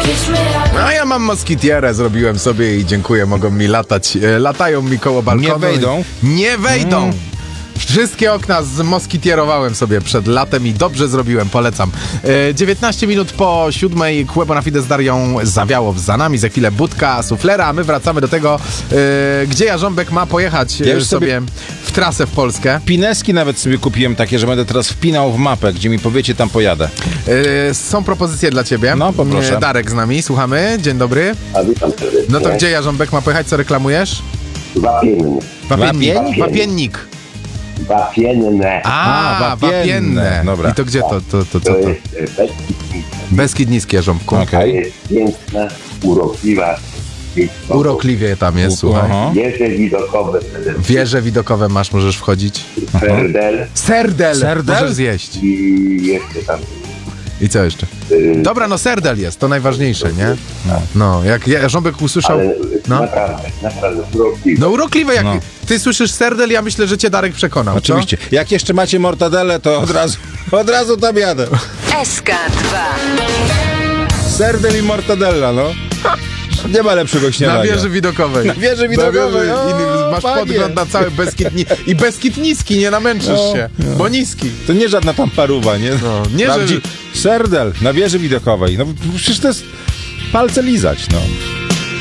A ja mam moskitierę, zrobiłem sobie i dziękuję, mogą mi latać. Latają mi koło balkonu. Nie wejdą? Nie wejdą! Wszystkie okna zmoskitierowałem sobie przed latem i dobrze zrobiłem, polecam. 19 minut po 7:00 Kłebo na Fide z Darią zawiało za nami, za chwilę budka, suflera, a my wracamy do tego, gdzie Jarząbek ma pojechać sobie w trasę w Polskę. Pineski nawet sobie kupiłem takie, że będę teraz wpinał w mapę, gdzie mi powiecie, tam pojadę. Są propozycje dla ciebie. No, poproszę. Darek z nami, słuchamy. Dzień dobry. A witam serdecznie. No to gdzie Jarząbek ma pojechać, co reklamujesz? Wapienne. Wapiennik. Wapienne. Wapienne. Dobra. I to gdzie to? Co To to? jest Beskid. Beskid Niski, Jarząbku. To Okej. jest piękna, urokliwa miejscowość. Urokliwie tam jest, słuchaj. Aha. Wieże widokowe przede wszystkim. Wieże widokowe masz, możesz wchodzić. Serdel Serdel! Serdel? Możesz zjeść. i jeszcze tam. I co jeszcze? Dobra, no serdel jest, to najważniejsze, nie? No, jak Jarząbek usłyszał... Ale No. naprawdę urokliwe. No urokliwe, jak No. ty słyszysz serdel, ja myślę, że cię Darek przekonał. Oczywiście. Jak jeszcze macie mortadelę, to od razu tam jadę. SK2. Serdel i mortadella, no. Nie ma lepszego Na śniadania. wieży widokowej. Na wieży widokowej, o, I masz panie. podgląd na cały Beskid i Beskid Niski, nie namęczysz No, się, bo niski. To nie żadna tam paruwa, nie? No, nie, że- Serdel na wieży widokowej. No przecież to jest palce lizać, no.